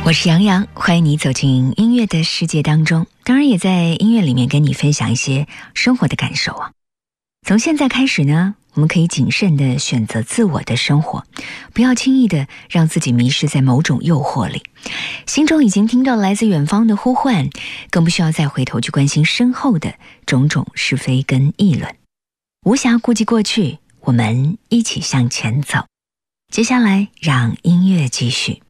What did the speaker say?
我是杨洋，欢迎你走进音乐的世界当中，当然也在音乐里面跟你分享一些生活的感受啊。从现在开始呢，我们可以谨慎地选择自我的生活，不要轻易地让自己迷失在某种诱惑里。心中已经听到来自远方的呼唤，更不需要再回头去关心身后的种种是非跟议论，无暇顾及过去，我们一起向前走。接下来让音乐继续。